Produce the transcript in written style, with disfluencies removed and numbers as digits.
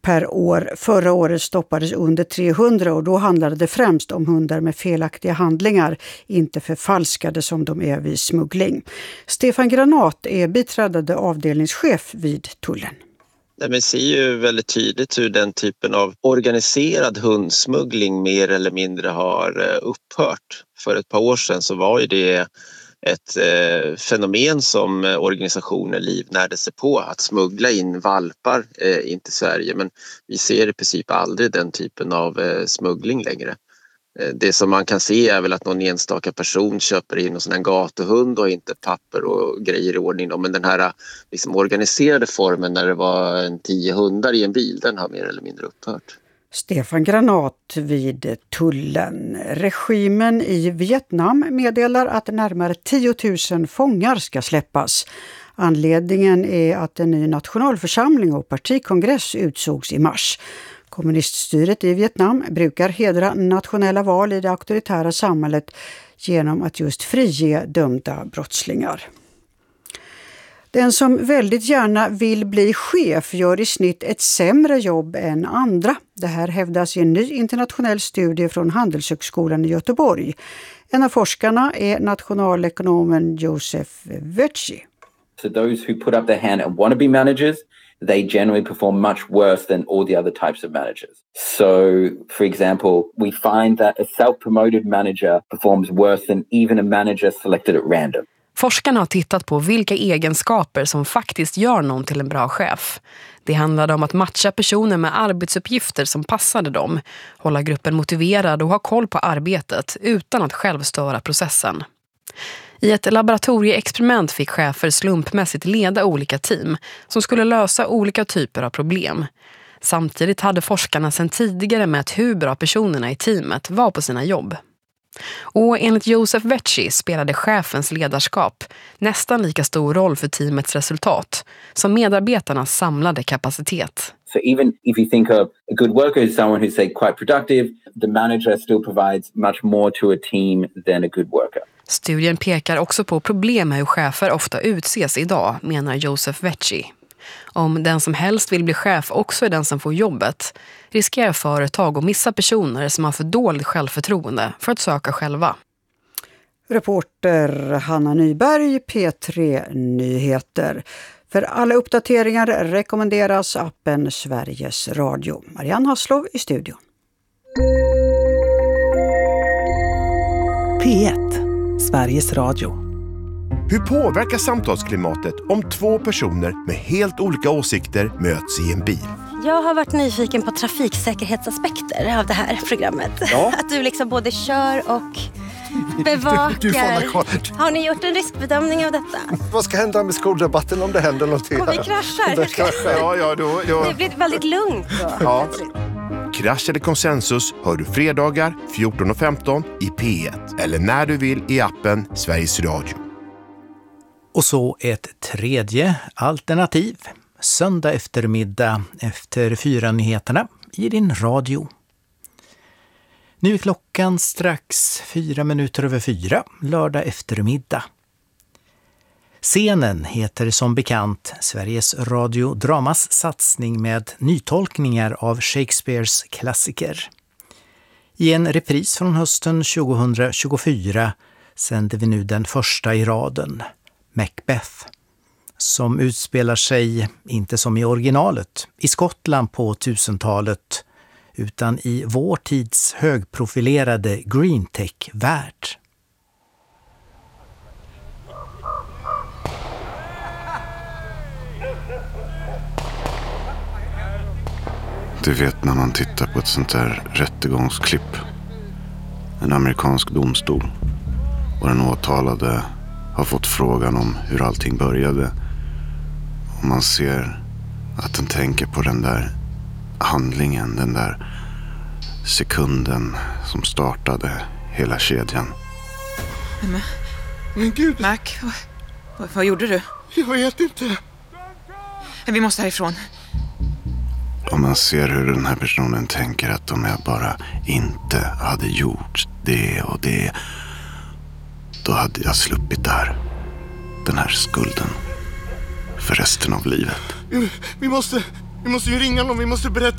per år. Förra året stoppades under 300 och då handlade det främst om hundar med felaktiga handlingar, inte förfalskade som de är vid smuggling. Stefan Granat är biträdande avdelningschef vid tullen. Vi ser ju väldigt tydligt hur den typen av organiserad hundsmuggling mer eller mindre har upphört. För ett par år sedan så var ju det ett fenomen som organisationer livnärde sig på, att smuggla in valpar in till Sverige. Men vi ser i princip aldrig den typen av smuggling längre. Det som man kan se är väl att någon enstaka person köper in en sån här gatuhund och inte papper och grejer i ordning. Men den här liksom organiserade formen när det var 10 hundar i en bil, den har mer eller mindre upphört. Stefan Granat vid tullen. Regimen i Vietnam meddelar att närmare 10 000 fångar ska släppas. Anledningen är att en ny nationalförsamling och partikongress utsågs i mars. Kommuniststyret i Vietnam brukar hedra nationella val i det auktoritära samhället genom att just frige dömda brottslingar. Den som väldigt gärna vill bli chef gör i snitt ett sämre jobb än andra. Det här hävdas i en ny internationell studie från Handelshögskolan i Göteborg. En av forskarna är nationalekonomen Joseph Vecchi. So those who put up their hand and want to be managers, they generally perform much worse than all the other types of managers. So, for example, we find that a self-promoted manager performs worse than even a manager selected at random. Forskarna har tittat på vilka egenskaper som faktiskt gör någon till en bra chef. Det handlade om att matcha personer med arbetsuppgifter som passade dem, hålla gruppen motiverad och ha koll på arbetet utan att själv störa processen. I ett laboratorieexperiment fick chefer slumpmässigt leda olika team som skulle lösa olika typer av problem. Samtidigt hade forskarna sedan tidigare mätt hur bra personerna i teamet var på sina jobb. Och enligt Joseph Vecchi spelade chefens ledarskap nästan lika stor roll för teamets resultat som medarbetarnas samlade kapacitet. So even if you think of a good worker as someone who's quite productive, the manager still provides much more to a team than a good worker. Studien pekar också på problem med hur chefer ofta utses idag, menar Joseph Vecchi. Om den som helst vill bli chef också är den som får jobbet, riskerar företag att missa personer som har för dåligt självförtroende för att söka själva. Reporter Hanna Nyberg, P3 Nyheter. För alla uppdateringar rekommenderas appen Sveriges Radio. Marianne Haslov i studion. P1, Sveriges Radio. Hur påverkar samtalsklimatet om 2 personer med helt olika åsikter möts i en bil? Jag har varit nyfiken på trafiksäkerhetsaspekter av det här programmet. Ja. Att du liksom både kör och bevakar. Du får har ni gjort en riskbedömning av detta? Vad ska hända med skoldebatten om det händer någonting? Om vi kraschar. Ja, då. Det blir väldigt lugnt då. Ja. Krasch eller konsensus hör du fredagar 14:15 i P1. Eller när du vill i appen Sveriges Radio. Och så ett tredje alternativ. Söndag eftermiddag efter 4-nyheterna i din radio. Nu är klockan strax 4:04, lördag eftermiddag. Scenen heter som bekant Sveriges Radio Dramas satsning med nytolkningar av Shakespeares klassiker. I en repris från hösten 2024 sänder vi nu den första i raden, Macbeth, som utspelar sig, inte som i originalet, i Skottland på 1000-talet, utan i vår tids högprofilerade greentech-värld. Du vet när man tittar på ett sånt här rättegångsklipp. En amerikansk domstol. Och den åtalade har fått frågan om hur allting började. Och man ser att den tänker på den där handlingen, den där sekunden som startade hela kedjan. Men gud. Mac, vad gjorde du? Jag vet inte. Vi måste härifrån. Och man ser hur den här personen tänker att om jag bara inte hade gjort det och det, då hade jag sluppit där. Den här skulden för resten av livet. Vi måste ju ringa någon, vi måste berätta